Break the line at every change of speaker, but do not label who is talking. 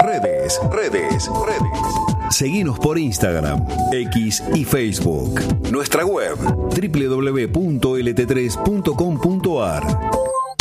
Redes. Seguinos por Instagram, X y Facebook. Nuestra web www.lt3.com.ar.